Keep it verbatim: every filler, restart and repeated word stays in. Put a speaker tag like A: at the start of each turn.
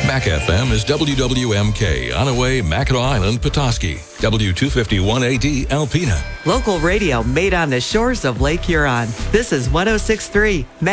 A: Mac F M is W W M K, Onaway, Mackinac Island, Petoskey. W two fifty-one A D, Alpena.
B: Local radio made on the shores of Lake Huron. This is one oh six point three